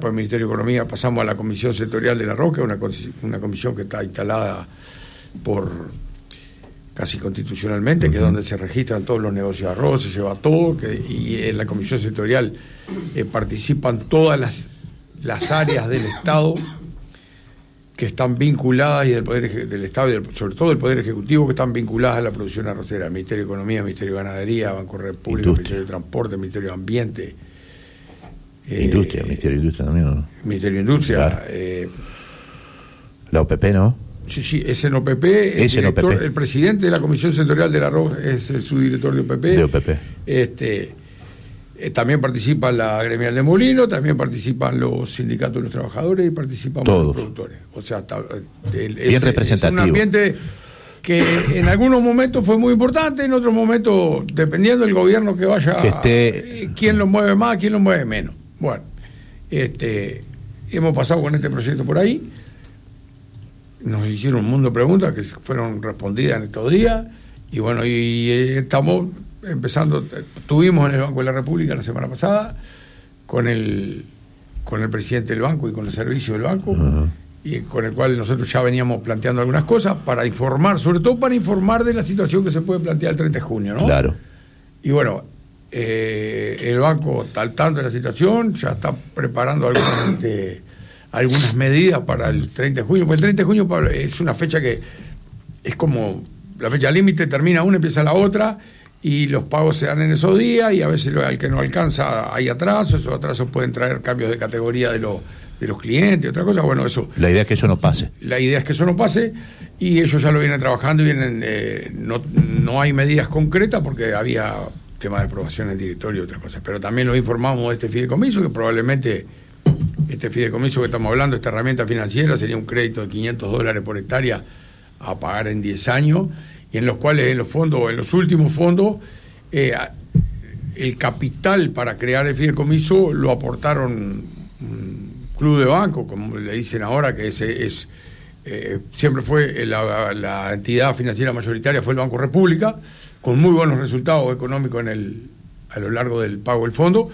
después del Ministerio de Economía pasamos a la Comisión Sectorial de la Roca, una comisión que está instalada casi constitucionalmente, que es donde se registran todos los negocios de arroz, se lleva todo, y en la Comisión Sectorial participan todas las áreas del Estado que están vinculadas, y del Estado y sobre todo del Poder Ejecutivo, que están vinculadas a la producción arrocera: el Ministerio de Economía, el Ministerio de Ganadería, Banco República, el Ministerio de Transporte, el Ministerio de Ambiente, Industria, Ministerio de Industria también, ¿no? Ministerio de Industria, claro. La OPP, ¿no? Sí, SNOPP, el presidente de la Comisión Sectorial del Arroz es el subdirector de OPP. De OPP. También participa la gremial de Molino, también participan los sindicatos de los trabajadores y participamos todos los productores. O sea, bien representativo. Es un ambiente que en algunos momentos fue muy importante, en otros momentos, dependiendo del gobierno que vaya, quién lo mueve más, quién lo mueve menos. Bueno, hemos pasado con este proyecto por ahí. Nos hicieron un mundo de preguntas que fueron respondidas en estos días, y bueno, y estamos empezando. Estuvimos en el Banco de la República la semana pasada con el presidente del banco y con los servicios del banco, y con el cual nosotros ya veníamos planteando algunas cosas para informar, sobre todo para informar de la situación que se puede plantear el 30 de junio, ¿no? Claro. Y bueno, el banco está al tanto de la situación, ya está preparando algunas medidas para el 30 de junio, porque el 30 de junio es una fecha que es como la fecha límite, termina una, empieza la otra, y los pagos se dan en esos días, y a veces al que no alcanza hay atrasos. Esos atrasos pueden traer cambios de categoría de los clientes y otra cosa. Bueno, eso. La idea es que eso no pase. La idea es que eso no pase, y ellos ya lo vienen trabajando, y no hay medidas concretas porque había tema de aprobación en directorio y otras cosas, pero también lo informamos de este fideicomiso, que probablemente este fideicomiso que estamos hablando, esta herramienta financiera, sería un crédito de $500 por hectárea a pagar en 10 años, y en los cuales en los últimos fondos, el capital para crear el fideicomiso lo aportaron un club de banco, como le dicen ahora, que siempre fue la entidad financiera mayoritaria, fue el Banco República, con muy buenos resultados económicos a lo largo del pago del fondo.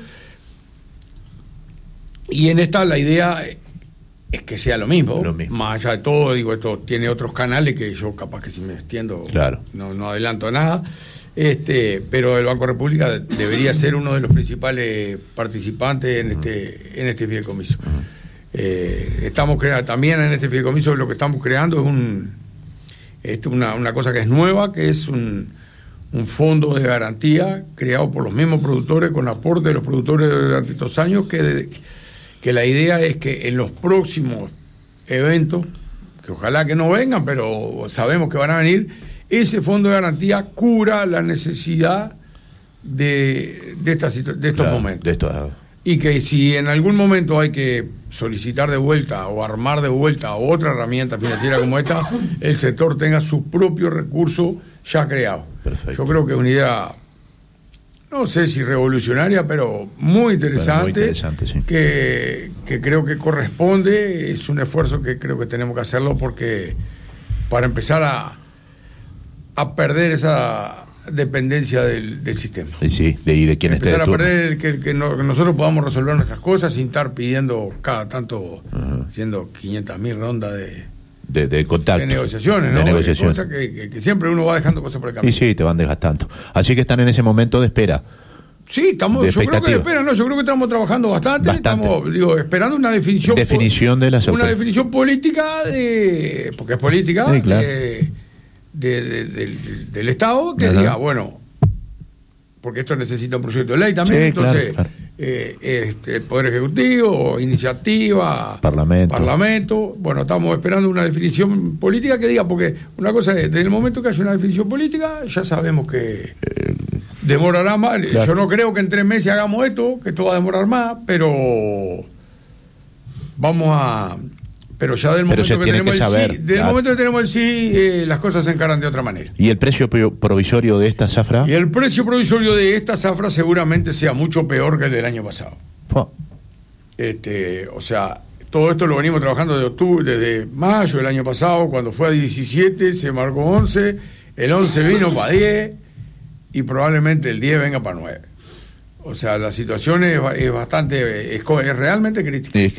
Y en esta la idea es que sea lo mismo. Más allá de todo, digo, esto tiene otros canales que yo capaz que si me extiendo, claro, no adelanto nada, pero el Banco República debería ser uno de los principales participantes en este fideicomiso. Estamos también en este fideicomiso, lo que estamos creando es una cosa que es nueva, que es un fondo de garantía creado por los mismos productores, con aporte de los productores durante estos años, que la idea es que en los próximos eventos, que ojalá que no vengan, pero sabemos que van a venir, ese fondo de garantía cubra la necesidad de estos momentos. Y que si en algún momento hay que solicitar de vuelta o armar de vuelta otra herramienta financiera como esta, el sector tenga su propio recurso ya creado. Perfecto. Yo creo que es una idea, no sé si revolucionaria, pero muy interesante, sí, que creo que corresponde. Es un esfuerzo que creo que tenemos que hacerlo, porque para empezar a perder esa dependencia del sistema. Sí, de quien esté de turno. Empezar a perder que nosotros podamos resolver nuestras cosas sin estar pidiendo cada tanto, haciendo 500.000 rondas de contactos, de negociaciones, ¿no? De negociaciones. Cosas que siempre uno va dejando cosas por el camino. Y sí, te van desgastando. Así que están en ese momento de espera. Sí, yo creo que yo creo que estamos trabajando bastante. Estamos, esperando una definición de las una definición política, porque es política, sí, claro, del Estado, que diga, bueno, porque esto necesita un proyecto de ley también, sí, entonces, claro. El Poder Ejecutivo, iniciativa, Parlamento, bueno, estamos esperando una definición política que diga, porque una cosa es, desde el momento que haya una definición política, ya sabemos que demorará más. Claro. Yo no creo que en 3 meses hagamos esto, que esto va a demorar más, pero pero ya del momento que tenemos momento que tenemos el sí, las cosas se encaran de otra manera. ¿Y el precio provisorio de esta zafra? Y el precio provisorio de esta zafra seguramente sea mucho peor que el del año pasado. O sea, todo esto lo venimos trabajando desde mayo del año pasado, cuando fue a 17, se marcó 11, el 11 vino para 10, y probablemente el 10 venga para 9. O sea, la situación es realmente crítica.